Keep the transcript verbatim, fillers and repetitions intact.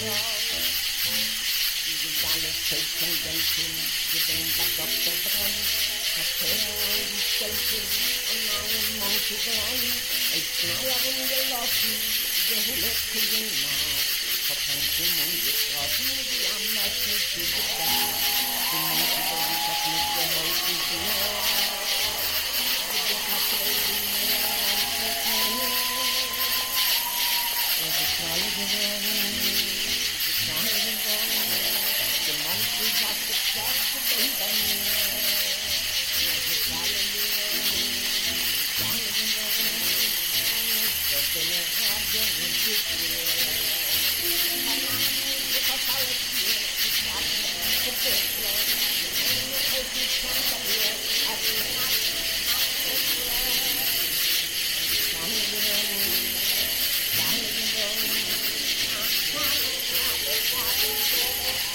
Alle Zeichen gelten, geben der Doktor dran, Verkehr die Stellchen und einen Monte dran, ein Knallerin gelassen, der Hulle kriegen nach, verbrennt im Mund getroffen, wie am Messen zu gedacht, die Monte dran, das mit der Holten genau, die Kappe, die mehr anzukommen, der ist alle geworden, die Knallerin geworden, the monkey got the shots of the